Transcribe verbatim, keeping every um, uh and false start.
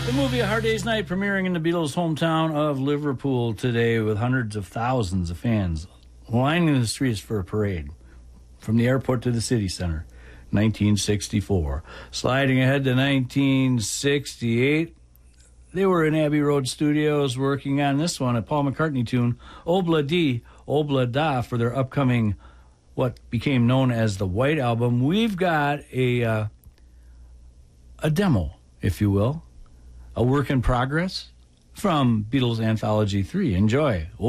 The movie A Hard Day's Night premiering in the Beatles' hometown of Liverpool today with hundreds of thousands of fans lining the streets for a parade from the airport to the city center. nineteen sixty-four. Sliding ahead to nineteen sixty-eight, they were in Abbey Road Studios working on this one, a Paul McCartney tune, Obla Di, Obla Da, for their upcoming, what became known as the White Album. We've got a, uh, a demo, if you will, a work in progress from Beatles Anthology three. Enjoy.